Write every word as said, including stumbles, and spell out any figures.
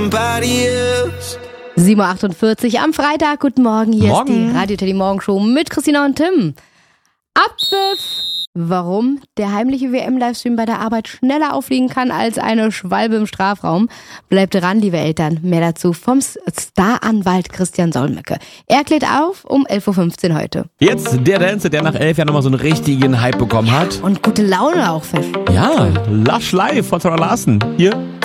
sieben Uhr achtundvierzig am Freitag. Guten Morgen, hier Morgen. ist die Radio Teddy Morgenshow mit Christina und Tim. Abpfiff! Warum der heimliche W M-Livestream bei der Arbeit schneller auffliegen kann als eine Schwalbe im Strafraum. Bleibt dran, liebe Eltern. Mehr dazu vom Staranwalt Christian Solmecke. Er klärt auf um elf Uhr fünfzehn heute. Jetzt der Dance, der nach elf Jahren nochmal so einen richtigen Hype bekommen hat. Und gute Laune auch fest. Ja, Lush Live von Zara Larsen. Hier